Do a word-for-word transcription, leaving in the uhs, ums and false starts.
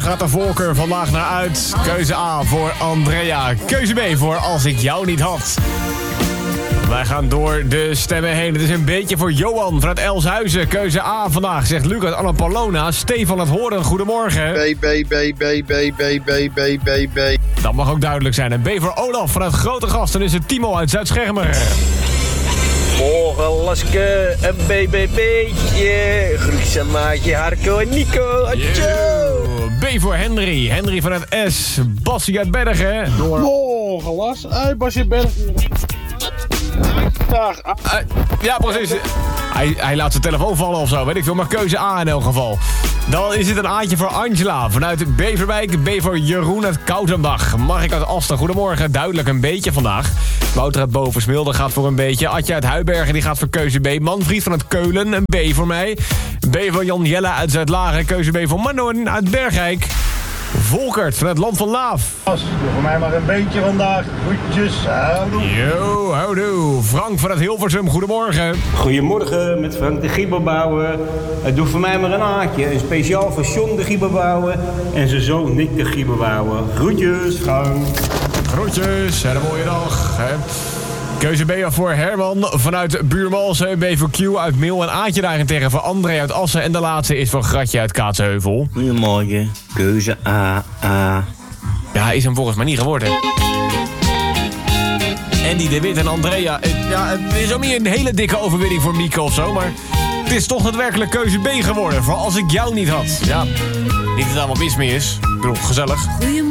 gaat de voorkeur vandaag naar uit? Keuze A voor Andrea. Keuze B voor Als ik jou niet had. Wij gaan door de stemmen heen. Het is een beetje voor Johan vanuit Elshuizen. Keuze A vandaag, zegt Lucas Annapolona. Stefan het Horen, goedemorgen. B, B, B, B, B, B, B, B, B, B. Dat mag ook duidelijk zijn. En B voor Olaf vanuit Grote Gasten is het Timo uit Zuid-Schermer. Morgen Laske, een B B B'tje. Groetjes aan maatje Harco en Nico. Adjo! B voor Henry. Henry vanuit S. Bassie uit Bergen. Door... Morgen Las, hey Basje Bergen. Dag. Uh, ja, precies. Hij, hij laat zijn telefoon vallen of zo, weet ik veel. Maar keuze A in elk geval. Dan is het een Aantje voor Angela vanuit Beverwijk. B voor Jeroen uit Koutenbach. Mark uit Asten, goedemorgen. Duidelijk een beetje vandaag. Wouter uit Bovensmilde gaat voor een beetje. Adje uit Huibergen die gaat voor keuze B. Manfried vanuit Keulen, een B voor mij. B voor Jan Jelle uit Zuidlaren. Keuze B voor Manon uit Bergijk. Volkert van het Land van Laaf. Doe voor mij maar een beetje vandaag. Groetjes, houdoe. Yo, houdoe. Frank van het Hilversum, goedemorgen. Goedemorgen, met Frank de Giebelbouwer. Doe voor mij maar een haakje. Een speciaal voor John de Giebelbouwer en zijn zoon Nick de Giebelbouwer. Groetjes, Frank. Groetjes, en een mooie dag. Hè. Keuze B voor Herman vanuit Buurmalsen. B voor Q uit Mil en Aatje daarentegen voor André uit Assen. En de laatste is voor Gratje uit Kaatsheuvel. Goedemorgen, keuze A, A. Ja, is hem volgens mij niet geworden. Andy de Wit en Andrea. Ja, het is ook niet een hele dikke overwinning voor Mieke of zo, maar het is toch daadwerkelijk keuze B geworden. Voor Als ik jou niet had. Ja, niet dat er allemaal mis mee is. Ik bedoel, gezellig.